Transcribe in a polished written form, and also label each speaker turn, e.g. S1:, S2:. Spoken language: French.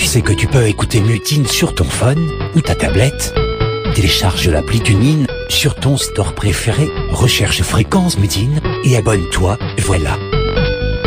S1: c'est que tu peux écouter Mutine sur ton phone ou ta tablette. Télécharge l'appli TuneIn sur ton store préféré, recherche Fréquence Mutine et abonne-toi, voilà.